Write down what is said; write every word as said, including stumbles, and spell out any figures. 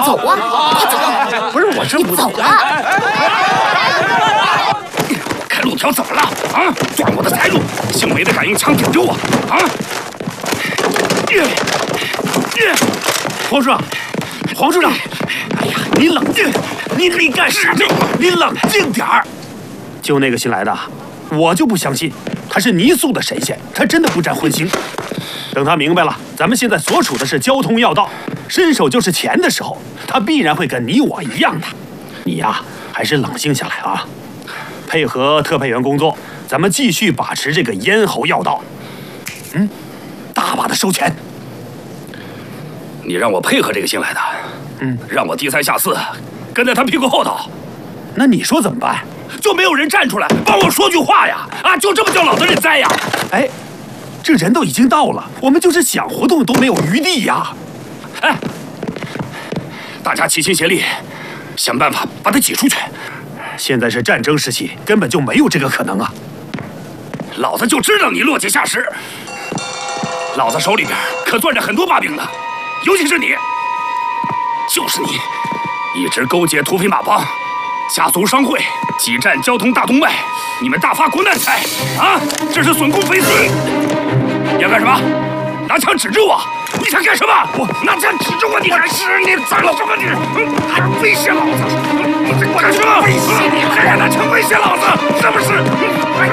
走啊，快走！ 不是我这不走啊！ 开路条怎么了？啊，断我的财路！姓梅的敢用枪顶着我！啊！皇上，皇叔长，哎呀，你冷静，你你干啥呢？你冷静点儿。就那个新来的，我就不相信他是泥塑的神仙，他真的不沾荤腥。等他明白了，咱们现在所处的是交通要道，伸手就是钱的时候，他必然会跟你我一样的。你呀，还是冷静下来啊，配合特派员工作，咱们继续把持这个咽喉要道。嗯，大把的收钱。你让我配合这个新来的，嗯，让我低三下四，跟在他屁股后头。那你说怎么办？就没有人站出来帮我说句话呀？啊，就这么叫老子认栽呀？哎，这人都已经到了，我们就是想活动都没有余地呀！哎，大家齐心协力，想办法把他挤出去。现在是战争时期，根本就没有这个可能啊！老子就知道你落井下石，老子手里边可攥着很多把柄呢。尤其是你，就是你，一直勾结土匪马帮、家族商会，挤占交通大动脉，你们大发国难财啊！这是损公肥私！你要干什么？拿枪指着我！你想干什么？我拿枪指着我！你还是你干什么？你还威胁老子？你干什么？威胁你还拿枪威胁老子？是不是？